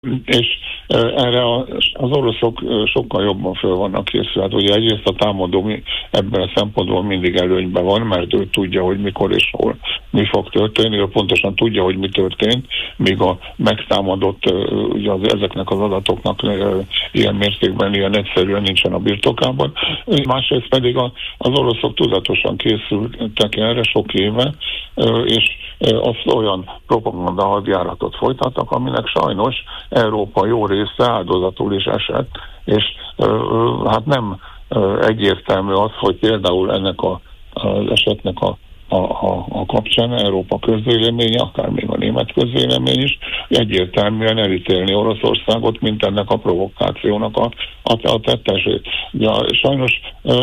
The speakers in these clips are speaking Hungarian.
És erre az oroszok sokkal jobban föl vannak készülve. Hát ugye egyrészt a támadó ebben a szempontból mindig előnyben van, mert ő tudja, hogy mikor és hol mi fog történni, ő pontosan tudja, hogy mi történt, míg a megtámadott ugye ezeknek az adatoknak ilyen mértékben, ilyen egyszerűen nincsen a birtokában. Másrészt pedig az oroszok tudatosan készültek erre sok éve, és azt olyan propaganda hadjáratot folytattak, aminek sajnos Európa jó része áldozatul is esett, és hát nem egyértelmű az, hogy például ennek az esetnek a kapcsán Európa közvéleménye, akár még a német közvélemény is egyértelműen elítélni Oroszországot, mint ennek a provokációnak a tettesét. Ja, sajnos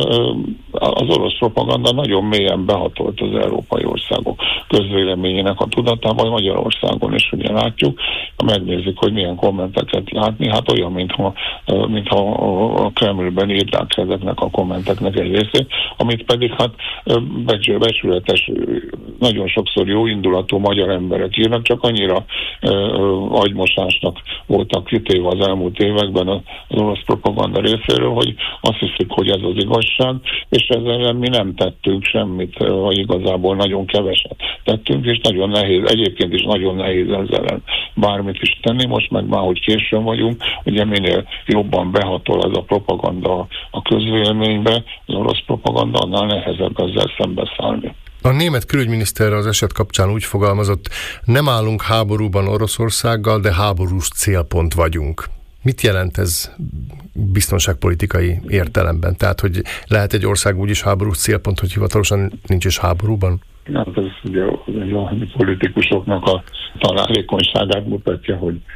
az orosz propaganda nagyon mélyen behatolt az európai országok közvéleményének a tudatában, Magyarországon is ugye látjuk, ha megnézzük, hogy milyen kommenteket látni, hát olyan, mintha a Kremlben írták ezeknek a kommenteknek egy részét, amit pedig hát becsületes, nagyon sokszor jó indulatú magyar emberek írnak, csak annyira agymosásnak voltak kitéve az elmúlt években az orosz propaganda részéről, hogy azt hiszik, hogy ez az igazság, és ezzel mi nem tettünk semmit, vagy igazából nagyon keveset tettünk, és nagyon nehéz, egyébként is nagyon nehéz ezzel bármit is tenni, most meg már, hogy későn vagyunk, ugye minél jobban behatol ez a propaganda a közvéleménybe, az orosz propaganda, annál nehezebb ezzel szembeszállni. A német külügyminiszter az eset kapcsán úgy fogalmazott, nem állunk háborúban Oroszországgal, de háborús célpont vagyunk. Mit jelent ez biztonságpolitikai értelemben? Tehát, hogy lehet egy ország úgyis háborús célpont, hogy hivatalosan nincs is háborúban? Hát ez ugye a politikusoknak a találékonyságát mutatja,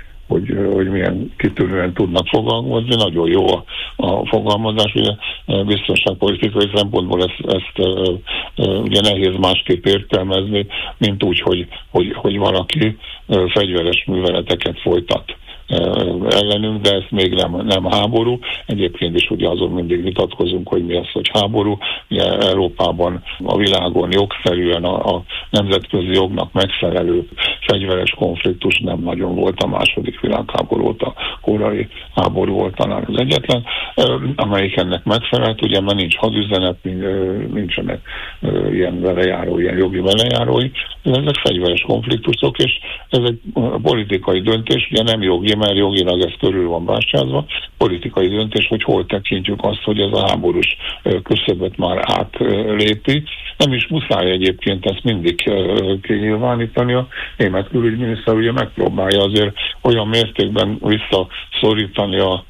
hogy milyen kitűnően tudnak fogalmazni. Nagyon jó a fogalmazás, ugye biztonságpolitikai szempontból ezt ugye nehéz másképp értelmezni, mint úgy, hogy valaki fegyveres műveleteket folytat ellenünk, de ez még nem háború. Egyébként is ugye azon mindig vitatkozunk, hogy mi az, hogy háború. Ugye Európában, a világon jogszerűen a nemzetközi jognak megfelelő fegyveres konfliktus nem nagyon volt a második világháború óta. Korai háború volt talán az egyetlen, amelyik ennek megfelelt, ugye már nincs hadüzenet, nincsenek ilyen jogi velejárói, ezek fegyveres konfliktusok, és ez egy politikai döntés, ugye nem jogi, mert jogilag ez körül van bástyázva, politikai döntés, hogy hol tekintjük azt, hogy ez a háborús küszöböt már átlépi. Nem is muszáj egyébként ezt mindig kinyilvánítani. A német külügyminiszter ugye megpróbálja azért olyan mértékben visszaszorítani a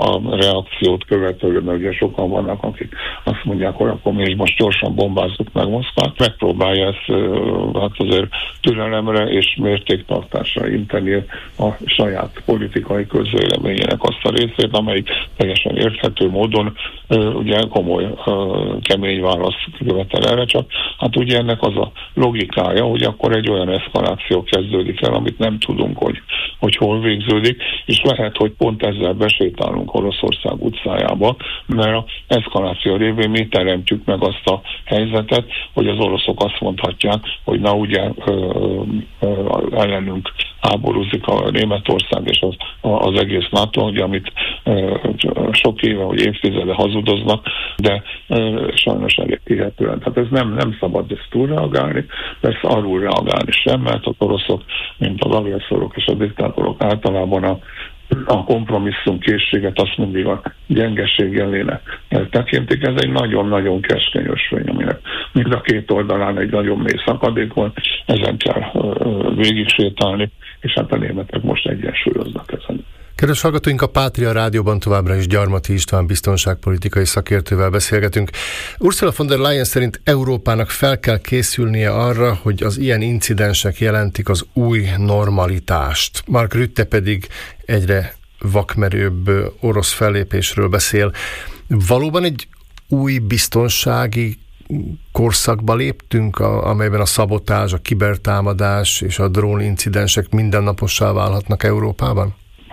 reakciót követően, mert ugye sokan vannak, akik azt mondják, hogy akkor mi is most gyorsan bombázzuk meg Moszkvát. Megpróbálja ezt hát azért türelemre és mértéktartásra inteni a saját politikai közvéleményének azt a részét, amelyik teljesen érthető módon ugye komoly, kemény választ követel erre, csak hát ugye ennek az a logikája, hogy akkor egy olyan eszkaláció kezdődik el, amit nem tudunk, hogy hol végződik, és lehet, hogy pont ezzel besétálunk Oroszország utcájába, mert az eszkaláció révén mi teremtjük meg azt a helyzetet, hogy az oroszok azt mondhatják, hogy na ugye ellenünk háborúzik a Németország és az egész NATO, ugye, amit sok éve, vagy évtizede hazudoznak, de sajnos elég hihetően. Tehát ez nem szabad ezt túlreagálni, persze alul reagálni sem, mert az oroszok, mint az agresszorok és a diktátorok általában a kompromisszum készséget azt mindig a gyengeség elének tekintik. Ez egy nagyon-nagyon keskeny ösvény, aminek mind a két oldalán egy nagyon mély szakadék van, ezen kell végig sétálni, és hát a németek most egyensúlyoznak ezen. Kedves hallgatóink, a Pátria Rádióban továbbra is Gyarmati István biztonságpolitikai szakértővel beszélgetünk. Ursula von der Leyen szerint Európának fel kell készülnie arra, hogy az ilyen incidensek jelentik az új normalitást. Mark Rutte pedig egyre vakmerőbb orosz fellépésről beszél. Valóban egy új biztonsági korszakba léptünk, amelyben a szabotázs, a kibertámadás és a drónincidensek mindennapossá válhatnak Európában?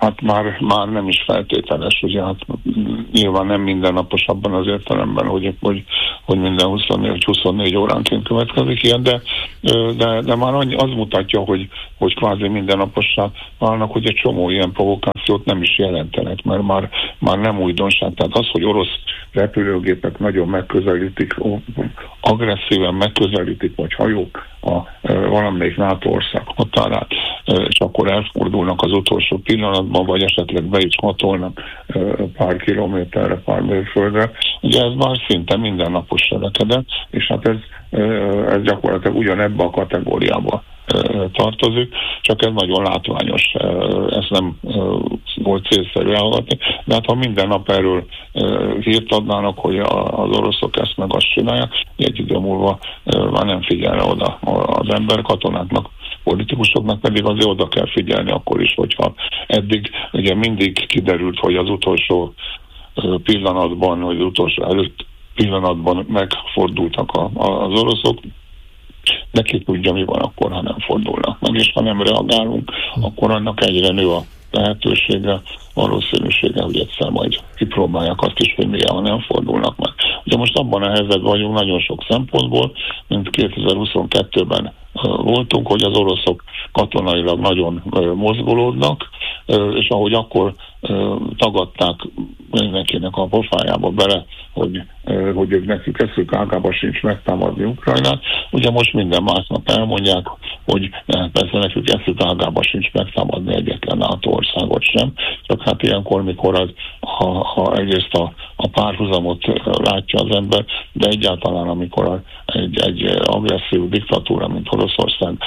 Hát már nem is feltételes, ugye hát nyilván nem mindennapos abban az értelemben, hogy minden 24 óránként következik ilyen, de már az mutatja, hogy kvázi mindennapossá válnak, hogy egy csomó ilyen provokációt nem is jelentenek, mert már nem újdonság. Tehát az, hogy orosz repülőgépek nagyon megközelítik, agresszíven megközelítik, vagy hajók valamelyik NATO ország határát, és akkor elfordulnak az utolsó pillanatban, vagy esetleg be is hatolnak pár kilométerre, pár mérföldre. Ugye ez már szinte mindennapos cselekedet, és hát ez gyakorlatilag ugyanebbe a kategóriába tartozik, csak ez nagyon látványos, ezt nem volt célszerű elhallgatni, de hát ha minden nap erről hírt adnának, hogy az oroszok ezt meg azt csinálják, egy idő múlva már nem figyelne oda az ember, katonáknak, politikusoknak pedig azért oda kell figyelni akkor is, hogyha eddig ugye mindig kiderült, hogy az utolsó pillanatban, vagy az utolsó előtt pillanatban megfordultak az oroszok, de ki tudja, mi van akkor, ha nem fordulnak meg, és ha nem reagálunk, akkor annak egyre nő a lehetősége, valószínűsége, hogy egyszer majd kipróbálják azt is, hogy milyen, ha nem fordulnak meg. Ugye most abban a helyzetben vagyunk nagyon sok szempontból, mint 2022-ben voltunk, hogy az oroszok katonailag nagyon mozgolódnak, és ahogy akkor tagadták mindenkinek a pofájába bele, hogy ők nekik eszük ágába sincs megtámadni Ukrajnát. Ugye most minden másnap elmondják, hogy persze nekik eszük ágába sincs megtámadni egyetlen NATO országot sem, csak hát ilyenkor, mikor ha egyrészt a párhuzamot látja az ember, de egyáltalán amikor egy agresszív diktatúra, mint Oroszország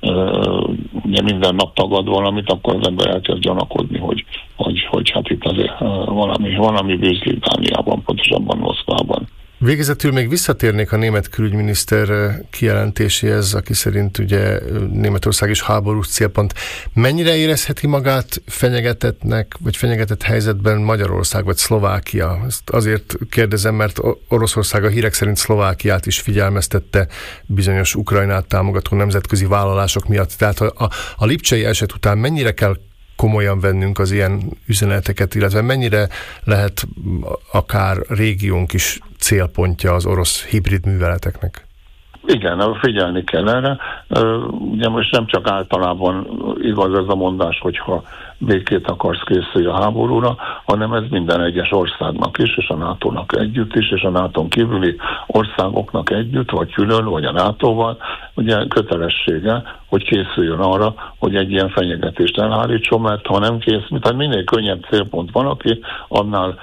ugye minden nap tagad valamit, akkor az ember elkezd gyanakodni, hogy hát itt azért valami bűzlik Dániában, pontosabban Moszkvában. Végezetül még visszatérnék a német külügyminiszter kijelentéséhez, aki szerint ugye Németország is háborús célpont. Mennyire érezheti magát fenyegetettnek, vagy fenyegetett helyzetben Magyarország vagy Szlovákia? Ezt azért kérdezem, mert Oroszország a hírek szerint Szlovákiát is figyelmeztette bizonyos Ukrajnát támogató nemzetközi vállalások miatt. Tehát a lipcsei eset után mennyire kell komolyan vennünk az ilyen üzeneteket, illetve mennyire lehet akár régiónk is célpontja az orosz hibrid műveleteknek? Igen, figyelni kell erre. Ugye most nem csak általában igaz ez a mondás, hogyha békét akarsz, készülj a háborúra, hanem ez minden egyes országnak is, és a NATO-nak együtt is, és a NATO-n kívüli országoknak együtt, vagy külön, vagy a NATO-val, ugye kötelessége, hogy készüljön arra, hogy egy ilyen fenyegetést elhárítson, mert ha nem kész, tehát minél könnyebb célpont van, aki annál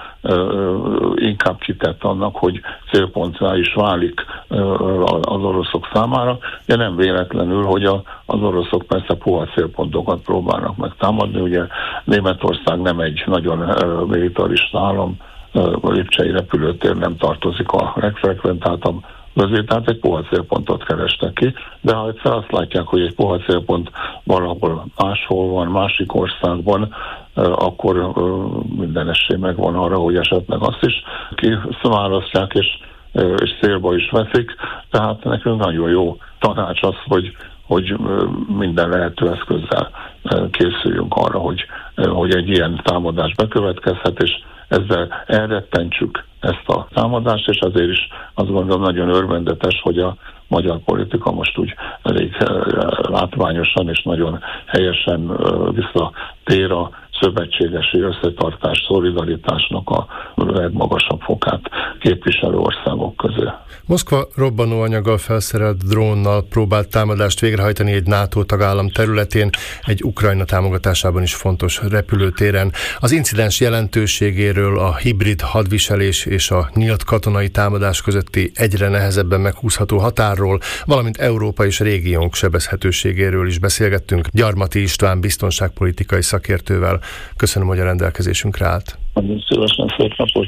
inkább kitett annak, hogy célponttá is válik az oroszok számára, de nem véletlenül, hogy az oroszok persze puha célpontokat próbálnak megtámadni, ugye Németország nem egy nagyon militarista állam, a lipcsei repülőtér nem tartozik a legfrekventáltabb közé, tehát egy puha célpontot kerestek ki, de ha egyszer azt látják, hogy egy puha célpont valahol máshol van, másik országban, akkor minden esély megvan arra, hogy esetleg azt is kiválasztják, és célba is veszik, tehát nekünk nagyon jó tanács az, hogy minden lehető eszközzel készüljünk arra, hogy egy ilyen támadás bekövetkezhet, és ezzel elrettentsük ezt a támadást, és azért is azt gondolom nagyon örvendetes, hogy a magyar politika most úgy elég látványosan és nagyon helyesen visszatér a szövetségesi összetartás, szolidaritásnak a legmagasabb fokát képviselő országok közé. Moszkva robbanóanyaggal felszerelt drónnal próbált támadást végrehajtani egy NATO tagállam területén, egy Ukrajna támogatásában is fontos repülőtéren. Az incidens jelentőségéről, a hibrid hadviselés és a nyílt katonai támadás közötti egyre nehezebben meghúzható határról, valamint Európa és régiónk sebezhetőségéről is beszélgettünk Gyarmati István biztonságpolitikai szakértővel. Köszönöm, hogy a rendelkezésünkre állt. Nagyon szívesen, szép napot!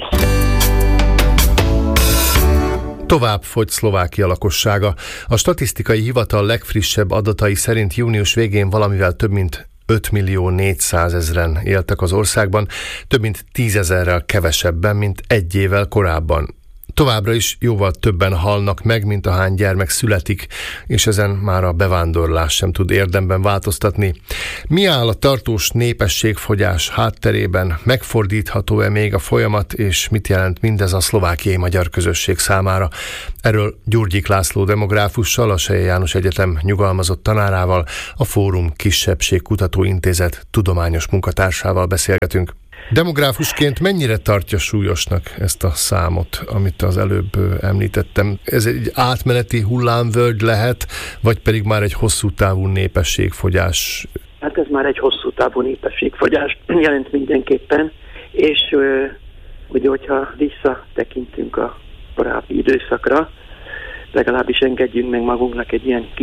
Tovább fogy Szlovákia lakossága. A statisztikai hivatal legfrissebb adatai szerint június végén valamivel több mint 5.400.000-en éltek az országban, több mint 10.000-rel kevesebben, mint egy évvel korábban. továbbra is jóval többen halnak meg, mint ahány gyermek születik, és ezen már a bevándorlás sem tud érdemben változtatni. Mi áll a tartós népességfogyás hátterében? Megfordítható-e még a folyamat, és mit jelent mindez a szlovákiai magyar közösség számára? Erről Gyurgyik László demográfussal, a Selye János Egyetem nyugalmazott tanárával, a Fórum Kisebbségkutató Intézet tudományos munkatársával beszélgetünk. Demográfusként mennyire tartja súlyosnak ezt a számot, amit az előbb említettem? Ez egy átmeneti hullámvölgy lehet, vagy pedig már egy hosszú távú népességfogyás? Hát ez már egy hosszú távú népességfogyás jelent mindenképpen, és ugye, hogyha visszatekintünk a korábbi időszakra, legalábbis engedjünk meg magunknak egy ilyen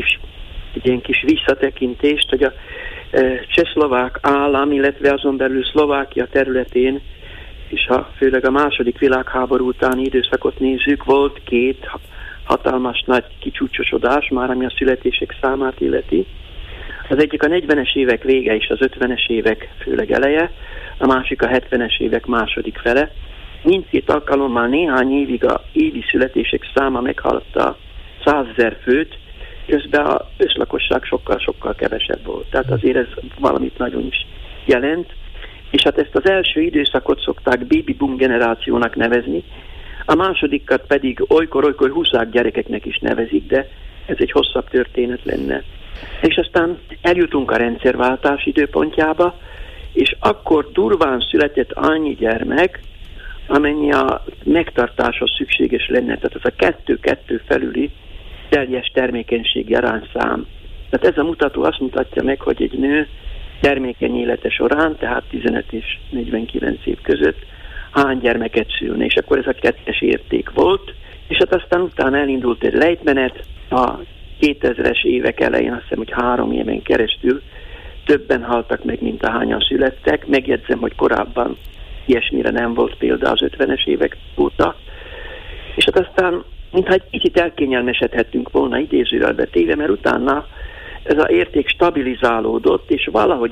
kis visszatekintést, hogy a csehszlovák állam, illetve azon belül Szlovákia területén, és főleg a második világháború utáni időszakot nézzük, volt két hatalmas nagy kicsúcsosodás, már ami a születések számát illeti. Az egyik a 40-es évek vége és az 50-es évek főleg eleje, a másik a 70-es évek második fele. Mindkét alkalommal néhány évig a évi születések száma meghaladta 100 000 főt, közben az őslakosság sokkal-sokkal kevesebb volt. Tehát azért ez valamit nagyon is jelent. És hát ezt az első időszakot szokták baby boom generációnak nevezni, a másodikat pedig olykor huszák gyerekeknek is nevezik, de ez egy hosszabb történet lenne. És aztán eljutunk a rendszerváltás időpontjába, és akkor durván született annyi gyermek, amennyi a megtartáshoz szükséges lenne. Tehát ez a 2-2 felüli teljes termékenységi arányszám. Tehát ez a mutató azt mutatja meg, hogy egy nő termékeny élete során, tehát 15 és 49 év között hány gyermeket szülne, és akkor ez a 2-es érték volt, és hát aztán utána elindult egy lejtmenet, a 2000-es évek elején azt hiszem, hogy 3 éven keresztül többen haltak meg, mint ahányan születtek. Megjegyzem, hogy korábban ilyesmire nem volt példa az 50-es évek óta. És hát aztán, mintha egy kicsit elkényelmesedhettünk volna idézőjelbe téve, mert utána ez az érték stabilizálódott, és valahogy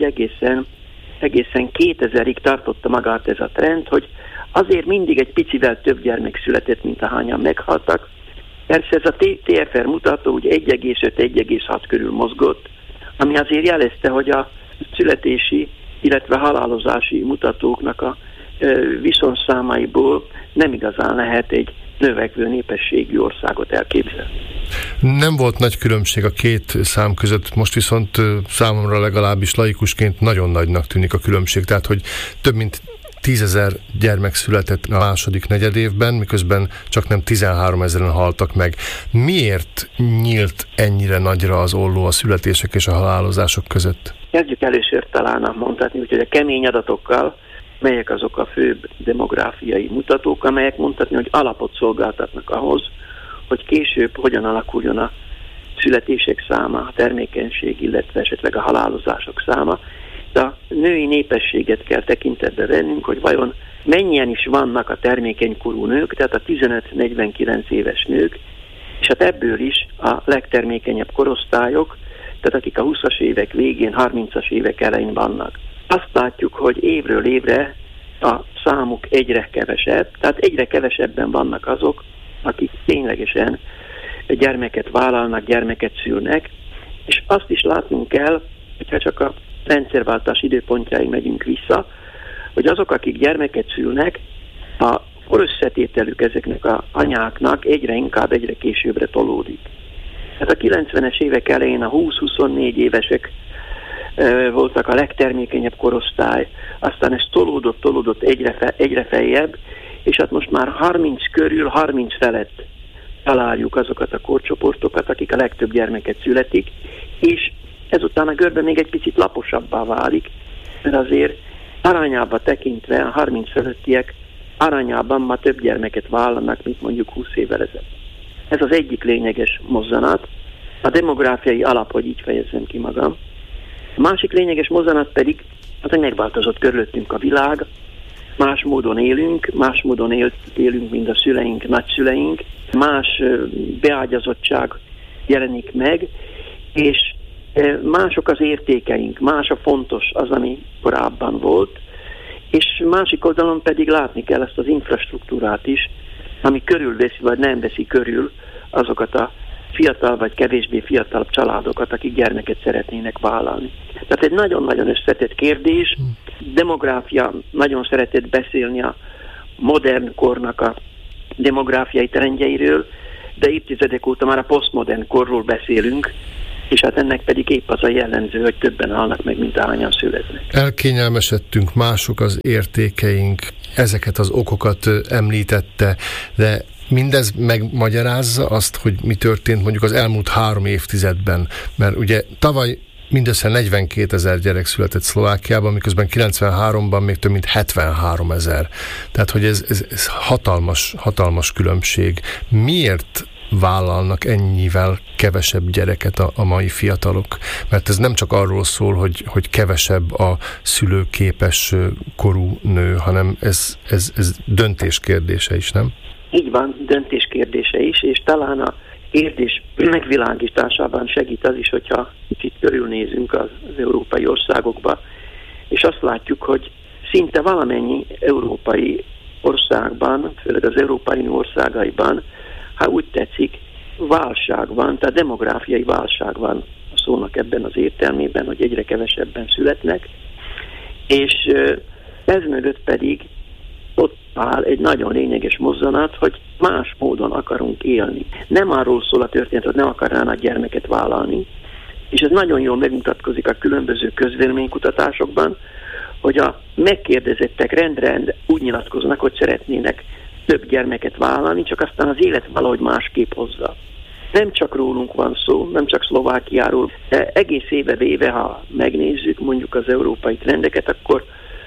egészen 2000-ig tartotta magát ez a trend, hogy azért mindig egy picivel több gyermek született, mint ahányan meghaltak. Persze ez a TFR mutató úgy 1,5-1,6 körül mozgott, ami azért jelezte, hogy a születési, illetve halálozási mutatóknak a viszonyszámaiból nem igazán lehet egy növekvő népességű országot elképzelni. Nem volt nagy különbség a két szám között, most viszont számomra legalábbis laikusként nagyon nagynak tűnik a különbség, tehát hogy több mint 10 000 gyermek született a második negyedévben, miközben csak nem 13 000-en haltak meg. Miért nyílt ennyire nagyra az olló a születések és a halálozások között? Kezdjük először talán mondhatni, hogy a kemény adatokkal, melyek azok a főbb demográfiai mutatók, amelyek mondhatni, hogy alapot szolgáltatnak ahhoz, hogy később hogyan alakuljon a születések száma, a termékenység, illetve esetleg a halálozások száma. De a női népességet kell tekintetbe vennünk, hogy vajon mennyien is vannak a termékenykorú nők, tehát a 15-49 éves nők, és hát ebből is a legtermékenyebb korosztályok, tehát akik a 20-as évek végén, 30-as évek elején vannak. Azt látjuk, hogy évről évre a számuk egyre kevesebb, tehát egyre kevesebben vannak azok, akik ténylegesen gyermeket vállalnak, gyermeket szülnek, és azt is látnunk kell, hogyha csak a rendszerváltás időpontjáig megyünk vissza, hogy azok, akik gyermeket szülnek, a korösszetételük ezeknek az anyáknak egyre későbbre tolódik. Tehát a 90-es évek elején a 20-24 évesek voltak a legtermékenyebb korosztály, aztán ez tolódott egyre feljebb, és hát most már 30 körül, 30 felett találjuk azokat a korcsoportokat, akik a legtöbb gyermeket születik, és ezután a görbe még egy picit laposabbá válik, mert azért arányába tekintve a 30 fölöttiek arányában ma több gyermeket vállalnak, mint mondjuk 20 évvel ezelőtt. Ez az egyik lényeges mozzanat, a demográfiai alap, hogy így fejezzem ki magam. A másik lényeges mozzanat pedig az, hogy megváltozott körülöttünk a világ, más módon élünk, élünk, mint a szüleink, nagyszüleink, más beágyazottság jelenik meg, és mások az értékeink, más a fontos az, ami korábban volt, és másik oldalon pedig látni kell ezt az infrastruktúrát is, ami körülveszi, vagy nem veszi körül azokat a fiatal vagy kevésbé fiatalabb családokat, akik gyermeket szeretnének vállalni. Tehát egy nagyon-nagyon összetett kérdés. Demográfia nagyon szeretett beszélni a modern kornak a demográfiai trendjeiről, de évtizedek óta már a posztmodern korról beszélünk, és hát ennek pedig épp az a jellemző, hogy többen halnak meg, mint ahányan születnek. Elkényelmesedtünk, mások az értékeink, ezeket az okokat említette, de mindez megmagyarázza azt, hogy mi történt mondjuk az elmúlt 3 évtizedben, mert ugye tavaly mindössze 42 000 gyerek született Szlovákiában, miközben 93-ban még több mint 73 000. Tehát, hogy ez hatalmas különbség. Miért vállalnak ennyivel kevesebb gyereket a mai fiatalok? Mert ez nem csak arról szól, hogy kevesebb a szülőképes korú nő, hanem ez döntés kérdése is, nem? Így van, döntés kérdése is, és talán a kérdés megvilágításában segít az is, hogyha itt körülnézünk az európai országokba, és azt látjuk, hogy szinte valamennyi európai országban, főleg az Európai Unió országaiban, ha úgy tetszik, válság van, tehát demográfiai válság van a szónak ebben az értelmében, hogy egyre kevesebben születnek, és ez mögött pedig ott áll egy nagyon lényeges mozzanat, hogy más módon akarunk élni. Nem arról szól a történet, hogy nem akarnának gyermeket vállalni, és ez nagyon jól megmutatkozik a különböző közvéleménykutatásokban, hogy a megkérdezettek rend úgy nyilatkoznak, hogy szeretnének több gyermeket vállalni, csak aztán az élet valahogy másképp hozza. Nem csak rólunk van szó, nem csak Szlovákiáról, de egész éve véve, ha megnézzük mondjuk az európai trendeket, akkor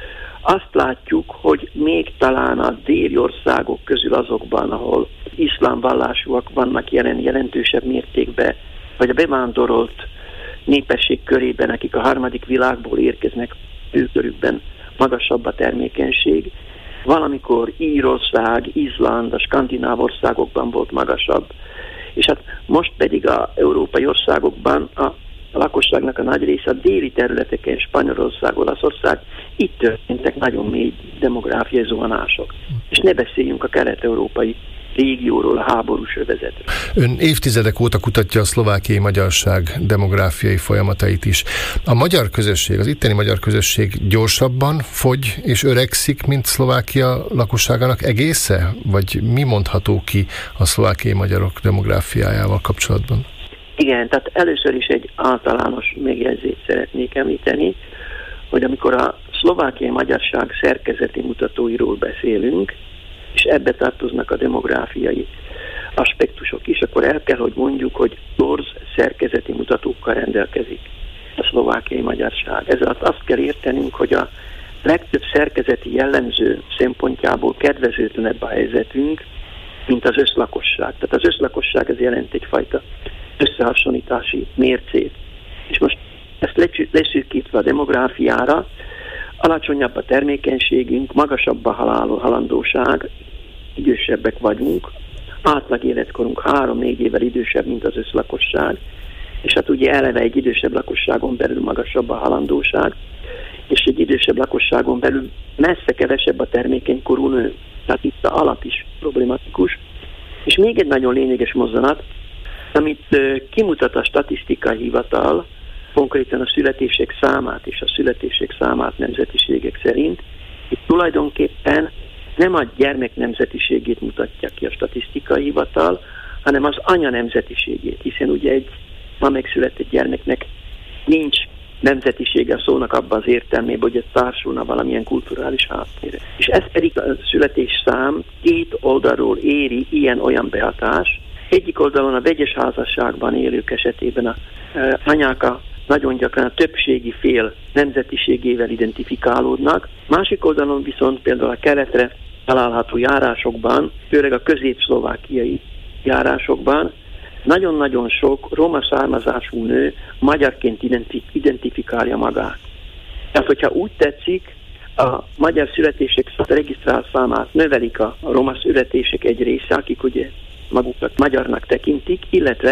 azt látjuk, hogy még talán a déli országok közül azokban, ahol iszlám vallásúak vannak jelentősebb mértékben, vagy a bevándorolt népesség körében, akik a harmadik világból érkeznek, ő körükben magasabb a termékenység. Valamikor Írország, Izland, a skandináv országokban volt magasabb, és hát most pedig az európai országokban a lakosságnak a nagy része a déli területeken, Spanyolország, Olaszország, itt történtek nagyon mély demográfiai zuhanások. És ne beszéljünk a kelet-európai régióról, a háborús övezetről. Ön évtizedek óta kutatja a szlovákiai magyarság demográfiai folyamatait is. A magyar közösség, az itteni magyar közösség gyorsabban fogy és öregszik, mint Szlovákia lakosságának egésze? Vagy mi mondható ki a szlovákiai magyarok demográfiájával kapcsolatban? Igen, tehát először is egy általános megjegyzést szeretnék említeni, hogy amikor a szlovákiai magyarság szerkezeti mutatóiról beszélünk, és ebbe tartoznak a demográfiai aspektusok is, akkor el kell, hogy mondjuk, hogy torz szerkezeti mutatókkal rendelkezik a szlovákiai magyarság. Ezzel azt kell értenünk, hogy a legtöbb szerkezeti jellemző szempontjából kedvezőtlenebb a helyzetünk, mint az összlakosság. Tehát az összlakosság ez jelent egyfajta összehasonlítási mércét. És most ezt leszűkítve a demográfiára, alacsonyabb a termékenységünk, magasabb a halandóság, idősebbek vagyunk, átlag életkorunk 3-4 évvel idősebb, mint az összlakosság, és hát ugye eleve egy idősebb lakosságon belül magasabb a halandóság, és egy idősebb lakosságon belül messze kevesebb a termékenykorú nő, tehát itt a alap is problematikus. És még egy nagyon lényeges mozzanat, amit kimutat a statisztikai hivatal, konkrétan a születések számát és a születések számát nemzetiségek szerint, itt tulajdonképpen nem a gyermek nemzetiségét mutatja ki a statisztikai hivatal, hanem az anya nemzetiségét, hiszen ugye egy ma megszületett gyermeknek nincs nemzetisége a szónak abban az értelmében, hogy ez társulna valamilyen kulturális háttérre. És ez pedig a születésszám két oldalról éri ilyen-olyan behatás. Egyik oldalon a vegyes házasságban élők esetében a anyák nagyon gyakran a többségi fél nemzetiségével identifikálódnak. Másik oldalon viszont például a keletre található járásokban, főleg a közép-szlovákiai járásokban nagyon-nagyon sok roma származású nő magyarként identifikálja magát. Tehát, hogyha úgy tetszik, a magyar születések regisztrált számát növelik a roma születések egy része, akik ugye magukat magyarnak tekintik, illetve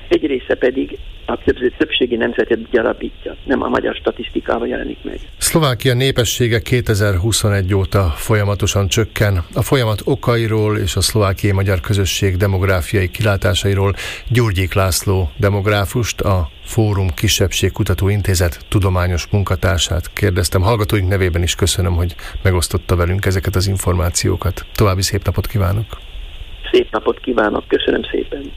egy része pedig a többségi nemzetet gyarapítja, nem a magyar statisztikával jelenik meg. Szlovákia népessége 2021 óta folyamatosan csökken. A folyamat okairól és a szlovákiai magyar közösség demográfiai kilátásairól Gyurgyik László demográfust, a Fórum Kisebbségkutató Intézet tudományos munkatársát kérdeztem. Hallgatóink nevében is köszönöm, hogy megosztotta velünk ezeket az információkat. További szép napot kívánok! Szép napot kívánok, köszönöm szépen!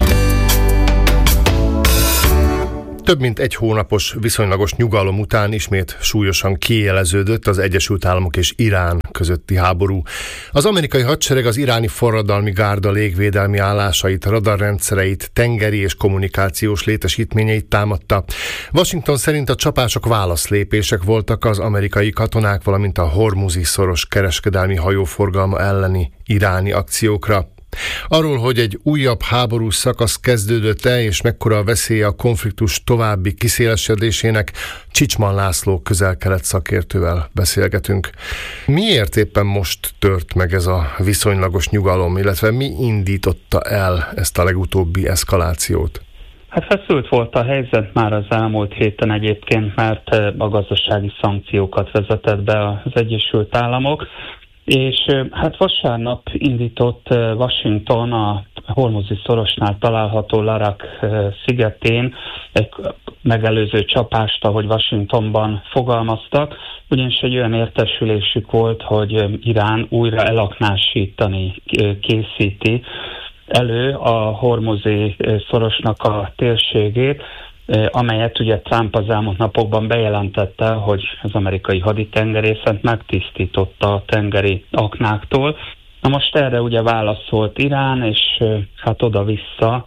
Több mint egy hónapos viszonylagos nyugalom után ismét súlyosan kiéleződött az Egyesült Államok és Irán közötti háború. Az amerikai hadsereg az iráni forradalmi gárda légvédelmi állásait, radarrendszereit, tengeri és kommunikációs létesítményeit támadta. Washington szerint a csapások válaszlépések voltak az amerikai katonák, valamint a Hormuzi-szoros kereskedelmi hajóforgalma elleni iráni akciókra. Arról, hogy egy újabb háborús szakasz kezdődött-e, és mekkora a veszélye a konfliktus további kiszélesedésének, Csicsman László közel-kelet szakértővel beszélgetünk. Miért éppen most tört meg ez a viszonylagos nyugalom, illetve mi indította el ezt a legutóbbi eszkalációt? Hát feszült volt a helyzet már az elmúlt héten egyébként, mert a gazdasági szankciókat vezetett be az Egyesült Államok, és hát vasárnap indított Washington a Hormuzi-szorosnál található Larak szigetén egy megelőző csapást, ahogy Washingtonban fogalmaztak, ugyanis egy olyan értesülésük volt, hogy Irán újra elaknásítani készíti elő a Hormuzi-szorosnak a térségét, amelyet ugye Trump az elmúlt napokban bejelentette, hogy az amerikai haditengerészet megtisztította a tengeri aknáktól. Na most erre ugye válaszolt Irán, és hát oda-vissza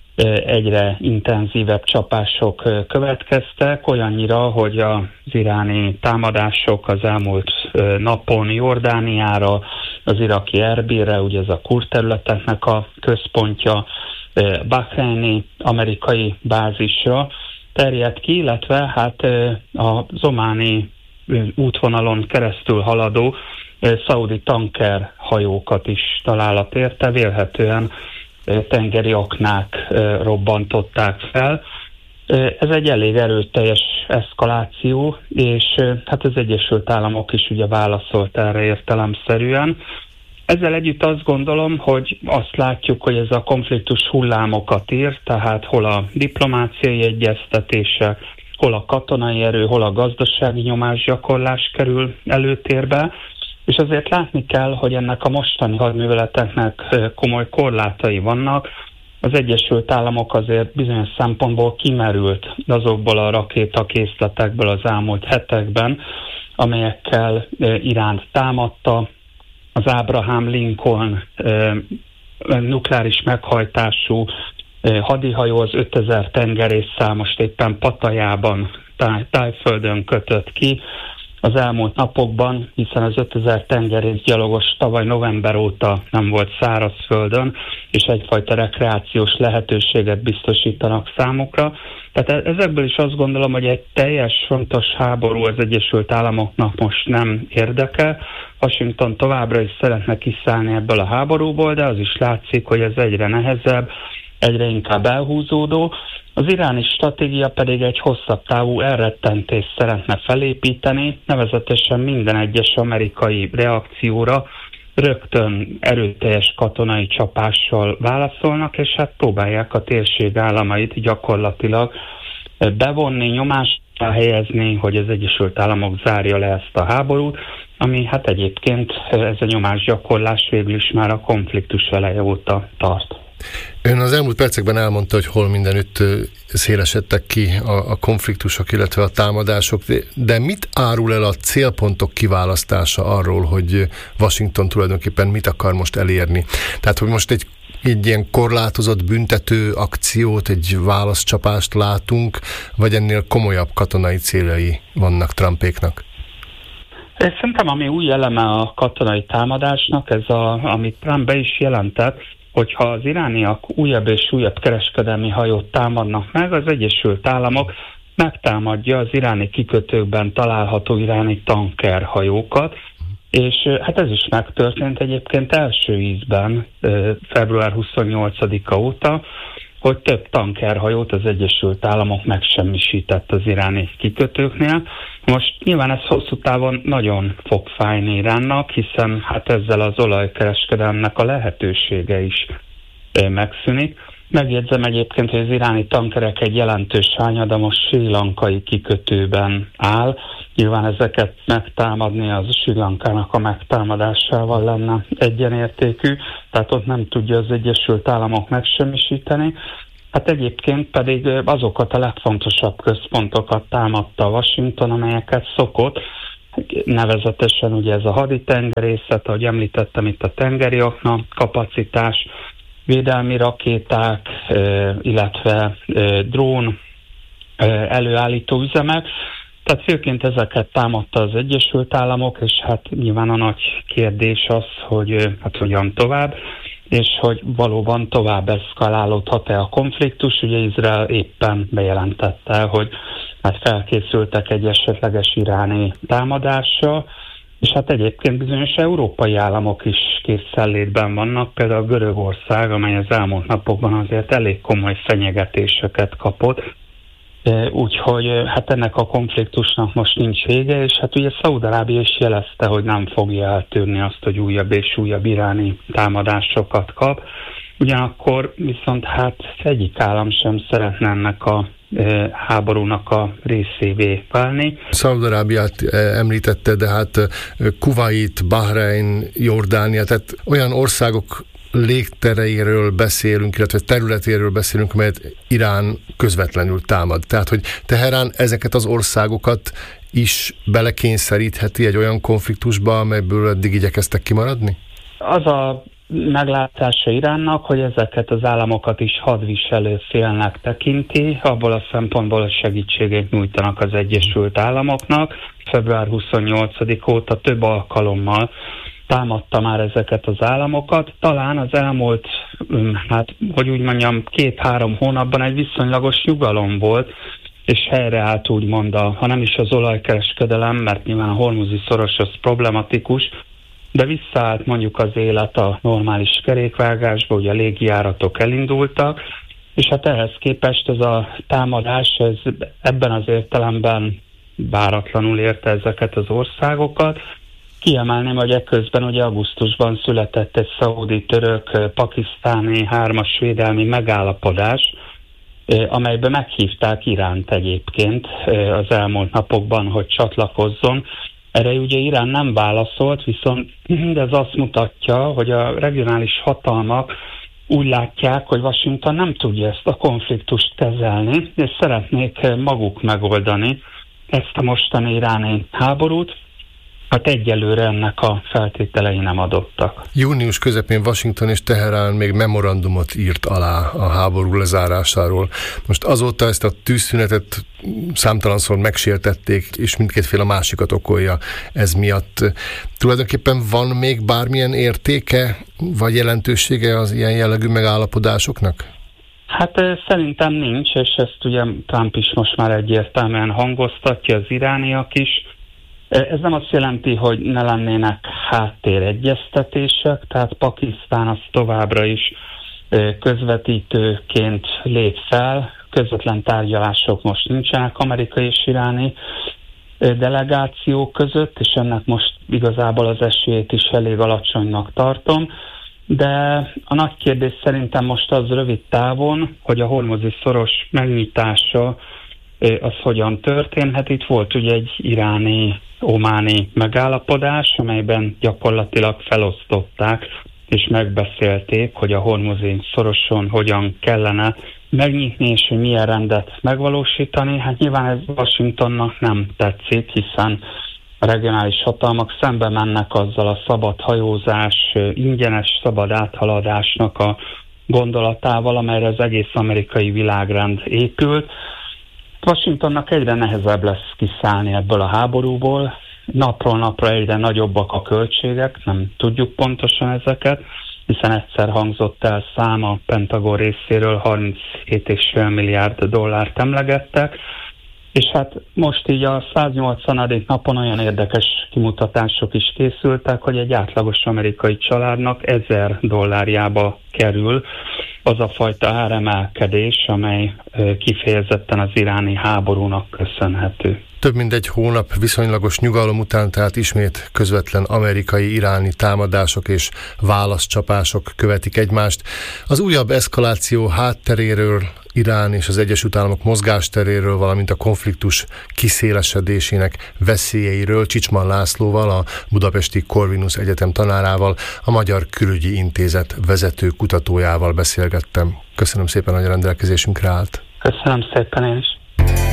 egyre intenzívebb csapások következtek, olyannyira, hogy az iráni támadások az elmúlt napon Jordániára, az iraki Erbilre, ugye ez a kurd területeknek a központja, bahreini amerikai bázisra terjedt ki, illetve hát az ománi útvonalon keresztül haladó szaudi tanker hajókat is találat érte, vélhetően tengeri aknák robbantották fel. Ez egy elég erőteljes eszkaláció, és hát az Egyesült Államok is ugye válaszolt erre értelemszerűen. Ezzel együtt azt gondolom, hogy azt látjuk, hogy ez a konfliktus hullámokat ír, tehát hol a diplomáciai egyeztetése, hol a katonai erő, hol a gazdasági nyomásgyakorlás kerül előtérbe, és azért látni kell, hogy ennek a mostani hadműveleteknek komoly korlátai vannak. Az Egyesült Államok azért bizonyos szempontból kimerült azokból a rakétakészletekből az elmúlt hetekben, amelyekkel Iránt támadta. Az Abraham Lincoln nukleáris meghajtású hadihajó az 5000 tengerésszel most éppen Patajában, Tájföldön kötött ki az elmúlt napokban, hiszen az 5000 tengerészgyalogos tavaly november óta nem volt szárazföldön, és egyfajta rekreációs lehetőséget biztosítanak számukra. Tehát ezekből is azt gondolom, hogy egy teljes fontos háború az Egyesült Államoknak most nem érdeke. Washington továbbra is szeretne kiszállni ebből a háborúból, de az is látszik, hogy ez egyre nehezebb, egyre inkább elhúzódó. Az iráni stratégia pedig egy hosszabb távú elrettentést szeretne felépíteni, nevezetesen minden egyes amerikai reakcióra rögtön erőteljes katonai csapással válaszolnak, és hát próbálják a térség államait gyakorlatilag bevonni, nyomásra helyezni, hogy az Egyesült Államok zárja le ezt a háborút, ami hát egyébként ez a nyomásgyakorlás végül is már a konfliktus eleje óta tart. Ön az elmúlt percekben elmondta, hogy hol mindenütt szélesedtek ki a konfliktusok, illetve a támadások, de mit árul el a célpontok kiválasztása arról, hogy Washington tulajdonképpen mit akar most elérni? Tehát, hogy most egy ilyen korlátozott büntető akciót, egy válaszcsapást látunk, vagy ennél komolyabb katonai céljai vannak Trumpéknak? Szerintem ami új eleme a katonai támadásnak, ez amit Trump be is jelentett, hogyha az irániak újabb és újabb kereskedelmi hajót támadnak meg, az Egyesült Államok megtámadja az iráni kikötőkben található iráni tankerhajókat, és hát ez is megtörtént egyébként első ízben február 28-a óta, hogy több tankerhajót az Egyesült Államok megsemmisített az iráni kikötőknél. Most nyilván ez hosszú távon nagyon fog fájni Iránnak, hiszen hát ezzel az olajkereskedelemnek a lehetősége is megszűnik. Megjegyzem egyébként, hogy az iráni tankerek egy jelentős hányada most Srí Lankai kikötőben áll. Nyilván ezeket megtámadni az Srí Lankának a megtámadásával lenne egyenértékű, tehát ott nem tudja az Egyesült Államok megsemmisíteni. Hát egyébként pedig azokat a legfontosabb központokat támadta Washington, amelyeket szokott, nevezetesen ugye ez a haditengerészet, ahogy említettem, itt a tengeri akna kapacitás, védelmi rakéták, illetve drón előállító üzemek. Tehát főként ezeket támadta az Egyesült Államok, és hát nyilván a nagy kérdés az, hogy hát hogyan tovább, és hogy valóban tovább eszkalálódhat-e a konfliktus. Ugye Izrael éppen bejelentette, hogy hát felkészültek egy esetleges iráni támadásra, és hát egyébként bizonyos európai államok is készszellétben vannak, például Görögország, amely az elmúlt napokban azért elég komoly fenyegetéseket kapott, úgyhogy hát ennek a konfliktusnak most nincs vége, és hát ugye Szaúd-Arábia is jelezte, hogy nem fogja eltűrni azt, hogy újabb és újabb iráni támadásokat kap. Ugyanakkor viszont hát egyik állam sem szeretne ennek a háborúnak a részévé válni. Szaúd-Arábiát említette, de hát Kuvait, Bahrein, Jordánia, tehát olyan országok légtereiről beszélünk, illetve területéről beszélünk, amelyet Irán közvetlenül támad. Tehát, hogy Teherán ezeket az országokat is belekényszerítheti egy olyan konfliktusba, amelyből eddig igyekeztek kimaradni? Az a meglátása Iránnak, hogy ezeket az államokat is hadviselő félnek tekinti, abból a szempontból a segítségét nyújtanak az Egyesült Államoknak. Február 28 óta több alkalommal támadta már ezeket az államokat. Talán az elmúlt, hát hogy úgy mondjam, 2-3 hónapban egy viszonylagos nyugalom volt, és helyreállt úgymond, ha nem is az olajkereskedelem, mert nyilván a hormuzi szoros az problematikus, de visszaállt mondjuk az élet a normális kerékvágásba, ugye a légijáratok elindultak, és hát ehhez képest ez a támadás ez ebben az értelemben váratlanul érte ezeket az országokat. Kiemelném, hogy ekközben ugye augusztusban született egy szaudi-török-pakisztáni 3-as védelmi megállapodás, amelyben meghívták Iránt egyébként az elmúlt napokban, hogy csatlakozzon. Erre ugye Irán nem válaszolt, viszont mindez azt mutatja, hogy a regionális hatalmak úgy látják, hogy Washington nem tudja ezt a konfliktust kezelni, és szeretnék maguk megoldani ezt a mostani iráni háborút. Hát egyelőre ennek a feltételei nem adottak. Június közepén Washington és Teherán még memorandumot írt alá a háború lezárásáról. Most azóta ezt a tűzszünetet számtalanszor megsértették, és mindkét fél a másikat okolja ez miatt. Tulajdonképpen van még bármilyen értéke, vagy jelentősége az ilyen jellegű megállapodásoknak? Hát szerintem nincs, és ezt ugye Trump is most már egyértelműen hangoztatja, az irániak is. Ez nem azt jelenti, hogy ne lennének háttéregyeztetések, tehát Pakisztán az továbbra is közvetítőként lép fel, közvetlen tárgyalások most nincsenek amerikai és iráni delegációk között, és ennek most igazából az esélyét is elég alacsonynak tartom, de a nagy kérdés szerintem most az rövid távon, hogy a hormuzi szoros megnyitása az hogyan történhet. Itt volt ugye egy iráni-ománi megállapodás, amelyben gyakorlatilag felosztották és megbeszélték, hogy a hormuzi szoroson hogyan kellene megnyitni, és hogy milyen rendet megvalósítani. Hát nyilván ez Washingtonnak nem tetszik, hiszen a regionális hatalmak szembe mennek azzal a szabad hajózás, ingyenes szabad áthaladásnak a gondolatával, amelyre az egész amerikai világrend épült. Washingtonnak egyre nehezebb lesz kiszállni ebből a háborúból, napról napra egyre nagyobbak a költségek, nem tudjuk pontosan ezeket, hiszen egyszer hangzott el szám a Pentagon részéről, $37,5 milliárd emlegettek, és hát most így a 180. napon olyan érdekes kimutatások is készültek, hogy egy átlagos amerikai családnak $1000 kerül az a fajta áremelkedés, amely kifejezetten az iráni háborúnak köszönhető. Több mint egy hónap viszonylagos nyugalom után tehát ismét közvetlen amerikai-iráni támadások és válaszcsapások követik egymást. Az újabb eszkaláció hátteréről, Irán és az Egyesült Államok mozgásteréről, valamint a konfliktus kiszélesedésének veszélyeiről Csicsman Lászlóval, a Budapesti Corvinus Egyetem tanárával, a Magyar Külügyi Intézet vezető kutatójával beszélgettem. Köszönöm szépen, hogy a rendelkezésünkre állt. Köszönöm szépen én is.